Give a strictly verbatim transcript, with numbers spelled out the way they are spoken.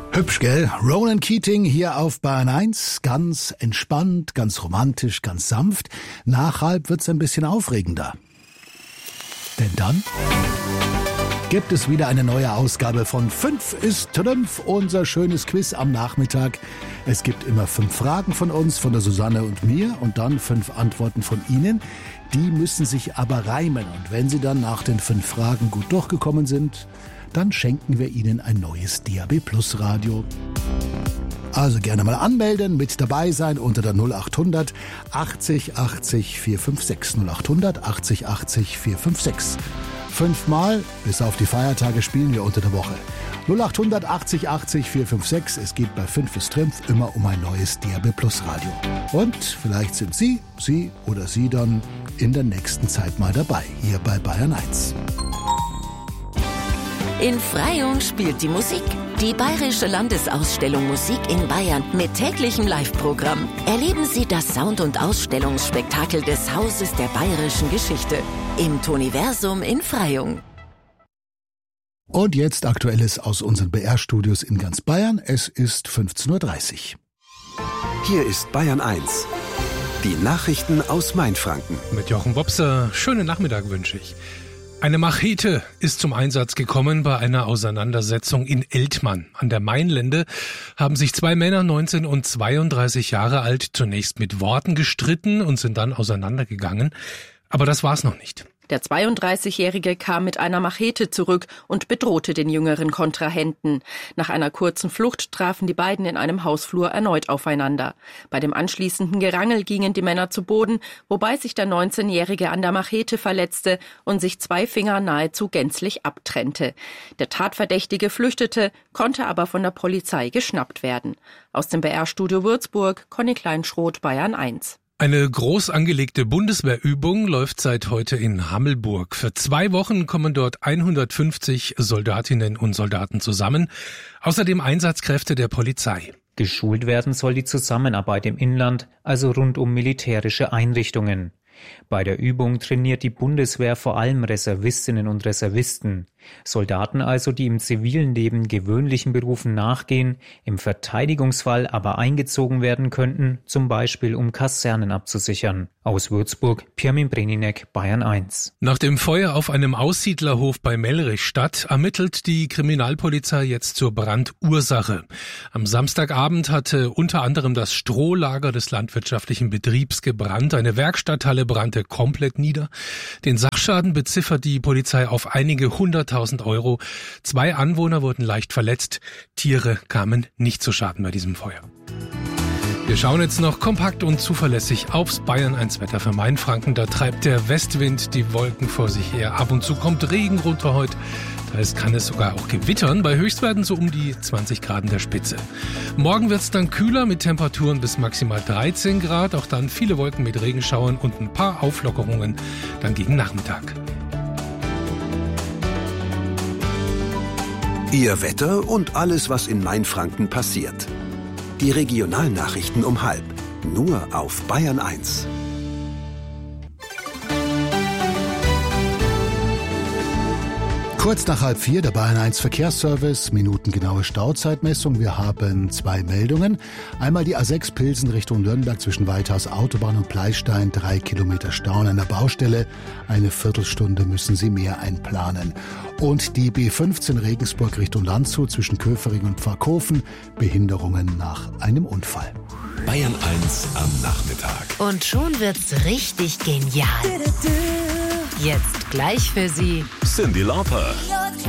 Hübsch, gell? Ronan Keating hier auf Bayern eins. Ganz entspannt, ganz romantisch, ganz sanft. Nach halb wird's ein bisschen aufregender. Denn dann gibt es wieder eine neue Ausgabe von fünf ist Trümpf, unser schönes Quiz am Nachmittag. Es gibt immer fünf Fragen von uns, von der Susanne und mir, und dann fünf Antworten von Ihnen. Die müssen sich aber reimen. Und wenn Sie dann nach den fünf Fragen gut durchgekommen sind, dann schenken wir Ihnen ein neues D A B Plus Radio. Also gerne mal anmelden, mit dabei sein unter der null acht hundert achtzig achtzig vier fünf sechs. null acht hundert achtzig achtzig vier fünf sechs. Fünfmal, bis auf die Feiertage, spielen wir unter der Woche. null acht hundert achtzig achtzig vier fünf sechs. Es geht bei fünf ist Trümpf immer um ein neues D A B Plus Radio. Und vielleicht sind Sie, Sie oder Sie dann in der nächsten Zeit mal dabei, hier bei Bayern eins. In Freyung spielt die Musik. Die Bayerische Landesausstellung Musik in Bayern mit täglichem Live-Programm. Erleben Sie das Sound- und Ausstellungsspektakel des Hauses der bayerischen Geschichte im Toniversum in Freyung. Und jetzt Aktuelles aus unseren B R-Studios in ganz Bayern. Es ist fünfzehn Uhr dreißig. Hier ist Bayern eins. Die Nachrichten aus Mainfranken. Mit Jochen Bobser. Schönen Nachmittag wünsche ich. Eine Machete ist zum Einsatz gekommen bei einer Auseinandersetzung in Eltmann. An der Mainlände haben sich zwei Männer, neunzehn und zweiunddreißig Jahre alt, zunächst mit Worten gestritten und sind dann auseinandergegangen. Aber das war's noch nicht. Der zweiunddreißigjährige kam mit einer Machete zurück und bedrohte den jüngeren Kontrahenten. Nach einer kurzen Flucht trafen die beiden in einem Hausflur erneut aufeinander. Bei dem anschließenden Gerangel gingen die Männer zu Boden, wobei sich der neunzehnjährige an der Machete verletzte und sich zwei Finger nahezu gänzlich abtrennte. Der Tatverdächtige flüchtete, konnte aber von der Polizei geschnappt werden. Aus dem B R-Studio Würzburg, Conny Kleinschroth, Bayern eins. Eine groß angelegte Bundeswehrübung läuft seit heute in Hammelburg. Für zwei Wochen kommen dort hundertfünfzig Soldatinnen und Soldaten zusammen, außerdem Einsatzkräfte der Polizei. Geschult werden soll die Zusammenarbeit im Inland, also rund um militärische Einrichtungen. Bei der Übung trainiert die Bundeswehr vor allem Reservistinnen und Reservisten. Soldaten also, die im zivilen Leben gewöhnlichen Berufen nachgehen, im Verteidigungsfall aber eingezogen werden könnten, zum Beispiel um Kasernen abzusichern. Aus Würzburg, Pirmin Breninek, Bayern eins. Nach dem Feuer auf einem Aussiedlerhof bei Mellrichstadt ermittelt die Kriminalpolizei jetzt zur Brandursache. Am Samstagabend hatte unter anderem das Strohlager des landwirtschaftlichen Betriebs gebrannt. Eine Werkstatthalle brannte komplett nieder. Den Sachschaden beziffert die Polizei auf einige hunderttausend Euro. Zwei Anwohner wurden leicht verletzt. Tiere kamen nicht zu Schaden bei diesem Feuer. Wir schauen jetzt noch kompakt und zuverlässig aufs Bayern eins Wetter für Mainfranken. Da treibt der Westwind die Wolken vor sich her. Ab und zu kommt Regen runter heute. Da ist, kann es sogar auch gewittern, bei Höchstwerten so um die zwanzig Grad in der Spitze. Morgen wird es dann kühler mit Temperaturen bis maximal dreizehn Grad. Auch dann viele Wolken mit Regenschauern und ein paar Auflockerungen dann gegen Nachmittag. Ihr Wetter und alles, was in Mainfranken passiert. Die Regionalnachrichten um halb. Nur auf Bayern eins. Kurz nach halb vier, der Bayern eins Verkehrsservice, minutengenaue Stauzeitmessung. Wir haben zwei Meldungen. Einmal die A sechs Pilsen Richtung Nürnberg zwischen Weithaus Autobahn und Pleistein. Drei Kilometer Stau an einer Baustelle. Eine Viertelstunde müssen Sie mehr einplanen. Und die B fünfzehn Regensburg Richtung Landshut zwischen Köfering und Pfarrkofen. Behinderungen nach einem Unfall. Bayern eins am Nachmittag. Und schon wird's richtig genial. Jetzt gleich für Sie Cyndi Lauper.